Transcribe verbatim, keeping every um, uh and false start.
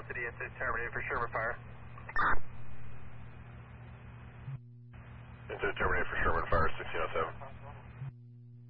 City into terminated for Sherman Fire. Into terminated for Sherman Fire, sixteen oh seven.